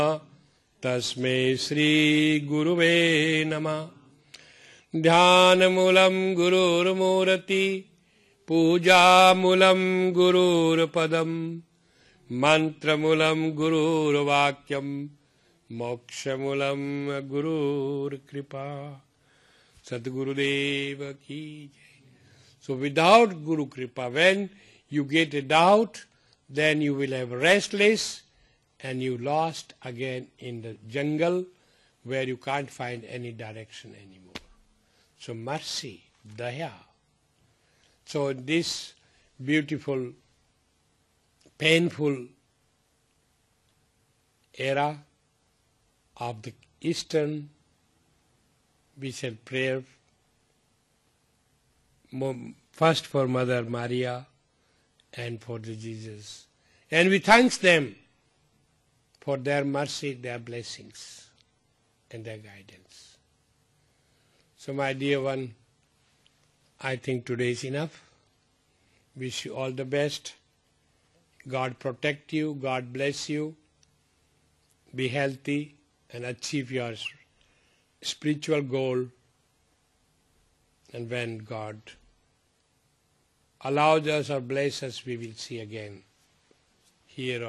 तस्मै श्री गुरुवे नमः। ध्यानमूलं गुरुर्मूर्ति पूजामूलं गुरुर्पदम् मंत्रमूलं गुरुर्वाक्यं मोक्षमूलं गुरुर्कृपा। Sadgurudev ki jai. So without Guru Kripa, when you get a doubt, then you will have restless and you lost again in the jungle where you can't find any direction anymore. So mercy, daya. So in this beautiful, painful era of the Eastern, we said prayer first for Mother Maria and for the Jesus. And we thank them for their mercy, their blessings and their guidance. So my dear one, I think today is enough. Wish you all the best. God protect you, God bless you. Be healthy and achieve your spiritual goal. And when God allows us or blesses us, we will see again here